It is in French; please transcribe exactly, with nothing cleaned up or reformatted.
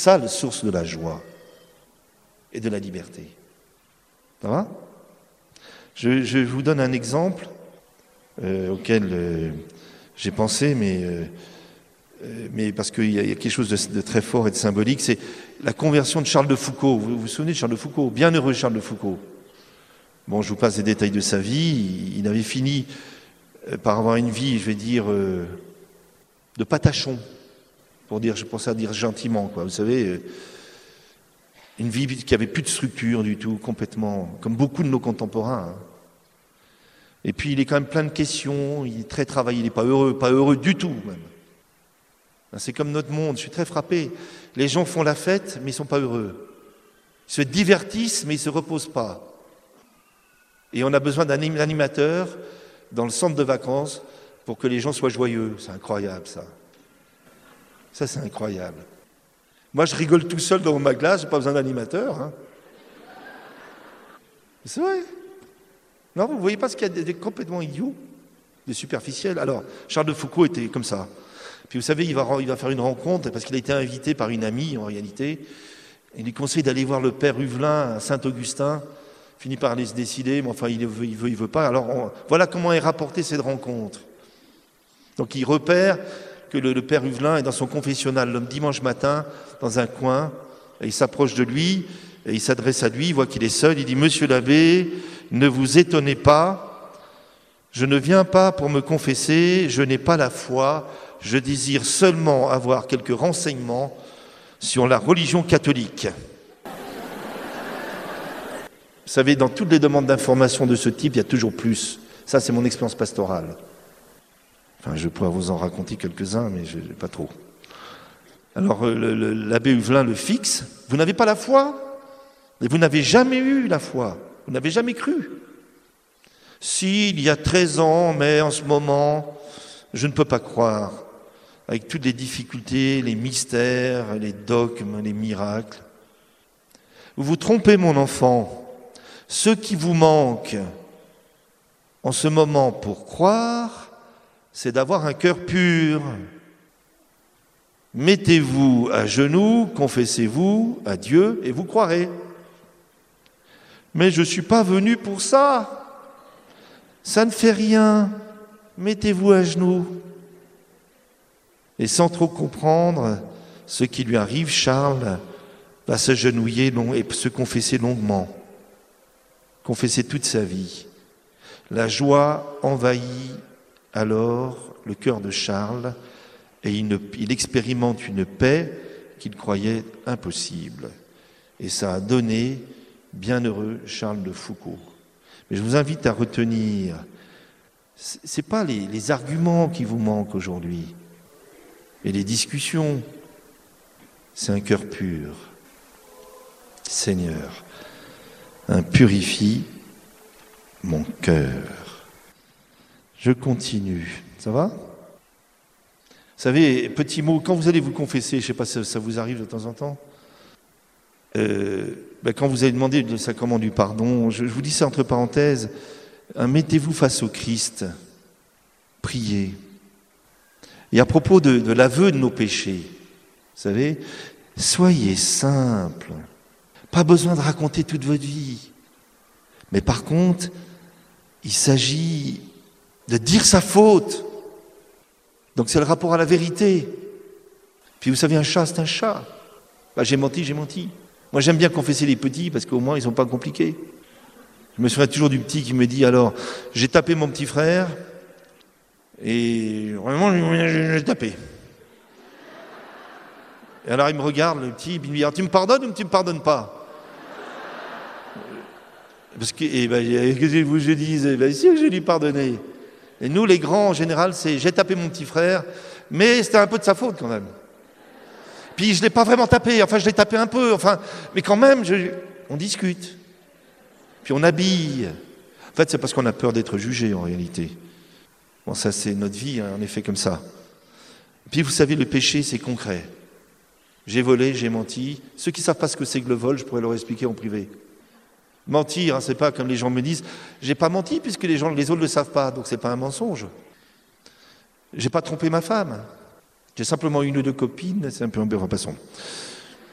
ça la source de la joie et de la liberté. Ça va ? je, je vous donne un exemple euh, auquel euh, j'ai pensé, mais, euh, mais parce qu'il y, y a quelque chose de, de très fort et de symbolique, c'est la conversion de Charles de Foucault. Vous vous, vous souvenez de Charles de Foucault ? Bienheureux Charles de Foucault. Bon, je vous passe les détails de sa vie. Il avait fini par avoir une vie, je vais dire, euh, de patachon, pour dire, je pense à dire gentiment, quoi. Vous savez, euh, une vie qui avait plus de structure du tout, complètement, comme beaucoup de nos contemporains. Hein. Et puis, il est quand même plein de questions. Il est très travaillé. Il n'est pas heureux, pas heureux du tout, même. C'est comme notre monde. Je suis très frappé. Les gens font la fête, mais ils ne sont pas heureux. Ils se divertissent, mais ils ne se reposent pas. Et on a besoin d'un animateur dans le centre de vacances pour que les gens soient joyeux. C'est incroyable, ça. Ça, c'est incroyable. Moi, je rigole tout seul dans ma glace, je n'ai pas besoin d'animateur. Hein. C'est vrai. Non, vous ne voyez pas ce qu'il y a des complètement idiots, des superficiels. Alors, Charles de Foucault était comme ça. Puis vous savez, il va, il va faire une rencontre, parce qu'il a été invité par une amie, en réalité. Il lui conseille d'aller voir le père Huvelin à Saint-Augustin. Finit par aller se décider, mais enfin, il veut, il veut, il veut pas. Alors, on, voilà comment est rapportée cette rencontre. Donc, il repère que le, le père Huvelin est dans son confessionnal, le dimanche matin, dans un coin, et il s'approche de lui, et il s'adresse à lui, il voit qu'il est seul, il dit « Monsieur l'abbé, ne vous étonnez pas, je ne viens pas pour me confesser, je n'ai pas la foi, je désire seulement avoir quelques renseignements sur la religion catholique. » Vous savez, dans toutes les demandes d'information de ce type, il y a toujours plus. Ça, c'est mon expérience pastorale. Enfin, je pourrais vous en raconter quelques-uns, mais je, pas trop. Alors, le, le, l'abbé Huvelin le fixe. Vous n'avez pas la foi ? Et vous n'avez jamais eu la foi. Vous n'avez jamais cru. Si, il y a treize ans, mais en ce moment, je ne peux pas croire. Avec toutes les difficultés, les mystères, les dogmes, les miracles. Vous vous trompez, mon enfant. Ce qui vous manque en ce moment pour croire, c'est d'avoir un cœur pur. Mettez-vous à genoux, confessez-vous à Dieu et vous croirez. Mais je ne suis pas venu pour ça. Ça ne fait rien. Mettez-vous à genoux. Et sans trop comprendre ce qui lui arrive, Charles va s'agenouiller et se confesser longuement. Confesser toute sa vie. La joie envahit alors le cœur de Charles et il, ne, il expérimente une paix qu'il croyait impossible. Et ça a donné bienheureux Charles de Foucault. Mais je vous invite à retenir, ce n'est pas les, les arguments qui vous manquent aujourd'hui, et les discussions, c'est un cœur pur. Seigneur, hein, purifie mon cœur. Je continue. Ça va ? Vous savez, petit mot, quand vous allez vous confesser, je ne sais pas si ça vous arrive de temps en temps, euh, ben quand vous allez demander le sacrement du pardon, je, je vous dis ça entre parenthèses, hein, mettez-vous face au Christ, priez. Et à propos de, de l'aveu de nos péchés, vous savez, soyez simple. Pas besoin de raconter toute votre vie. Mais par contre, il s'agit de dire sa faute. Donc c'est le rapport à la vérité. Puis vous savez, un chat, c'est un chat. Bah, j'ai menti, j'ai menti. Moi, j'aime bien confesser les petits parce qu'au moins, ils ne sont pas compliqués. Je me souviens toujours du petit qui me dit, alors, j'ai tapé mon petit frère et vraiment, j'ai tapé. Et alors, il me regarde, le petit, il me dit, alors, tu me pardonnes ou tu ne me pardonnes pas ? Parce que, et ben, qu'est-ce que vous je dise ? Ben, si, je lui ai pardonné. Et nous, les grands, en général, c'est j'ai tapé mon petit frère, mais c'était un peu de sa faute quand même. Puis je ne l'ai pas vraiment tapé, enfin je l'ai tapé un peu, enfin, mais quand même, je, on discute. Puis on habille. En fait, c'est parce qu'on a peur d'être jugé en réalité. Bon, ça c'est notre vie, hein, en effet, comme ça. Puis vous savez, le péché, c'est concret. J'ai volé, j'ai menti. Ceux qui ne savent pas ce que c'est que le vol, je pourrais leur expliquer en privé. Mentir, hein, c'est pas comme les gens me disent, j'ai pas menti puisque les gens, les autres ne le savent pas, donc c'est pas un mensonge. J'ai pas trompé ma femme. J'ai simplement une ou deux copines, c'est un peu un peu repassant.